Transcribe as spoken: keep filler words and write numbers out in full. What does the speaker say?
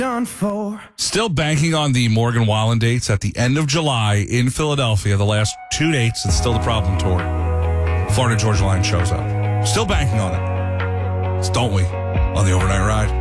done for. Still banking on the Morgan Wallen dates at the end of July in Philadelphia. The last two dates, it's still the problem tour. Florida Georgia Line shows up. Still banking on it. Don't we? On the overnight ride.